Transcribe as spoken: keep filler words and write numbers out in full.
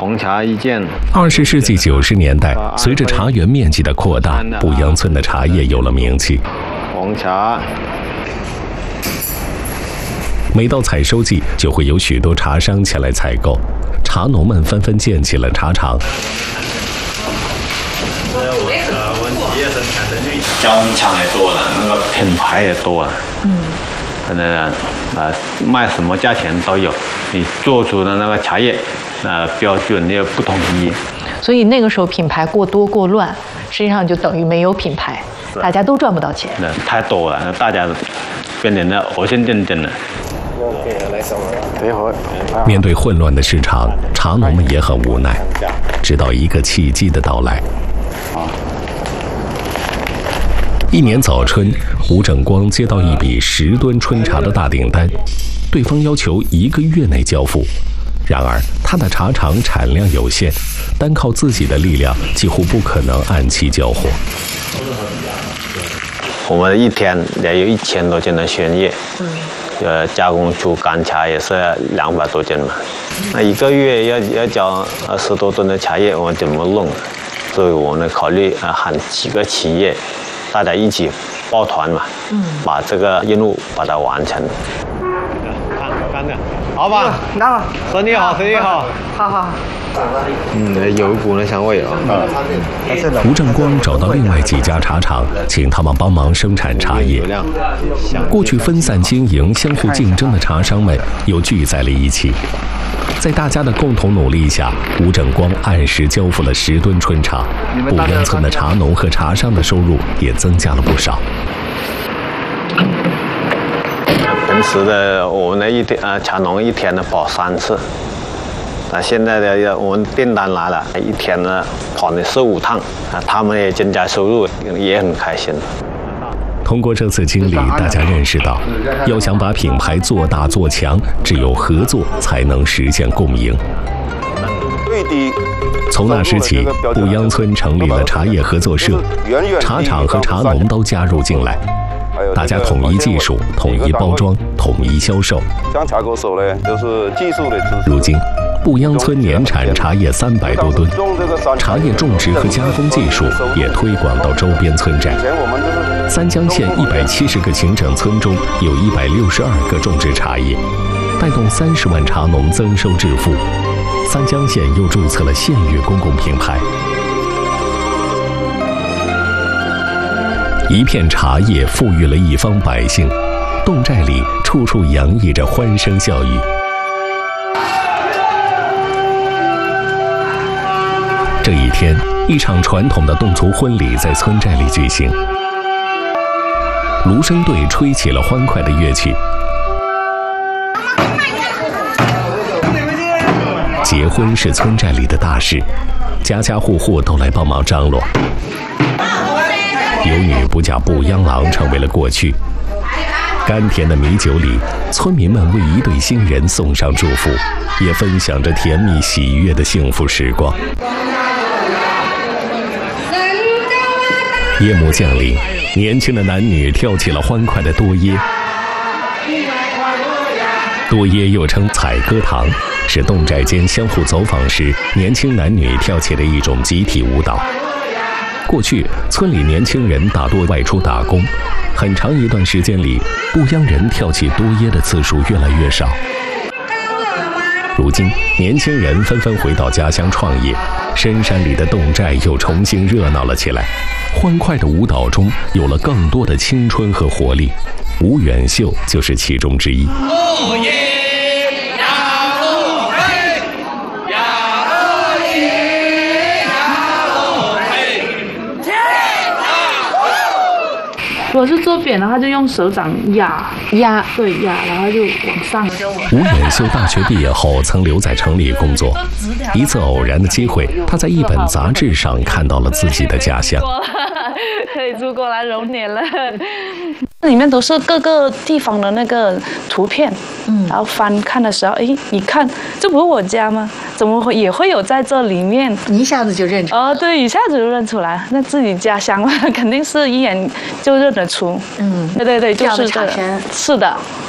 红茶一件。 二十世纪九十年代，随着茶园面积的扩大，布央村的茶叶有了名气。 红茶。 每到采收季，就会有许多茶商前来采购，茶农们纷纷建起了茶厂。 加工厂也多了，那个品牌也多了。嗯。那呃，卖什么价钱都有，你做出的那个茶叶，呃，标准也不统一。 所以那个时候品牌过多过乱，实际上就等于没有品牌，大家都赚不到钱。 那太多了，大家变成了恶性竞争了。 面对混乱的市场，茶农们也很无奈。直到一个契机的到来。一年早春，吴正光接到一笔十吨春茶的大订单，对方要求一个月内交付。然而，他的茶厂产量有限，单靠自己的力量几乎不可能按期交货。 我们一天也有一千多斤的鲜叶，呃，加工出干茶也是两百多斤嘛。那一个月要要交二十多吨的茶叶，我们怎么弄？所以我们考虑啊，喊几个企业。大家一起抱团嘛，嗯，把这个任务把它完成。看，看着，好吧，那生意好，生意好， 好好。 嗯，有一股的香味啊。 吴正光找到另外几家茶厂，请他们帮忙生产茶叶。过去分散经营、相互竞争的茶商们又聚在了一起。在大家的共同努力下，吴正光按时交付了十吨春茶，布央村的茶农和茶商的收入也增加了不少。 平时的我们的一天呃茶农一天呢跑三次，那现在的我们订单来了，一天呢跑了十五趟，啊，他们也增加收入，也很开心。 通过这次经历，大家认识到，要想把品牌做大做强，只有合作才能实现共赢。从那时起，布央村成立了茶叶合作社，茶厂和茶农都加入进来，大家统一技术、统一包装、统一销售。 像茶歌手呢，就是技术的支持。 如今，布央村年产茶叶三百多吨，茶叶种植和加工技术也推广到周边村寨。三江县一百七十个行政村中有一百六十二个种植茶叶，带动三十万茶农增收致富。三江县又注册了县域公共品牌。一片茶叶富裕了一方百姓，侗寨里处处洋溢着欢声笑语。这一天，一场传统的侗族婚礼在村寨里举行。芦笙队吹起了欢快的乐曲。结婚是村寨里的大事，家家户户都来帮忙张罗。有女不嫁布央郎成为了过去。甘甜的米酒里，村民们为一对新人送上祝福，也分享着甜蜜喜悦的幸福时光。夜幕降临，年轻的男女跳起了欢快的多耶。多耶又称采歌堂，是侗寨间相互走访时年轻男女跳起的一种集体舞蹈。过去，村里年轻人大多外出打工，很长一段时间里，布央人跳起多耶的次数越来越少。如今，年轻人纷纷回到家乡创业，深山里的侗寨又重新热闹了起来。欢快的舞蹈中有了更多的青春和活力，吴远秀就是其中之一。 如果是做扁的话，就用手掌压压， 对压，然后就往上。 吴远秀大学毕业后曾留在城里工作，一次偶然的机会，他在一本杂志上看到了自己的家乡。 可以住过来揉捻了。 里面都是各个地方的那个图片，嗯，然后翻看的时候，哎，你看，这不是我家吗？怎么会也会有在这里面？ 你一下子就认出来。 哦，对，一下子就认出来，那自己家乡嘛，肯定是一眼就认得出。嗯，对对对，就是这个，是的。